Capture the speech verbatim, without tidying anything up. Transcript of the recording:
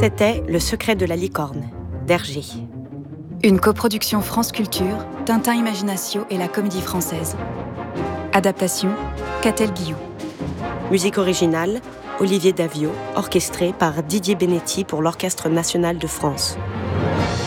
C'était Le secret de la licorne, d'Hergé. Une coproduction France Culture, Tintin Imaginatio et la Comédie Française. Adaptation, Catel Guillou. Musique originale, Olivier Davio, orchestré par Didier Benetti pour l'Orchestre National de France.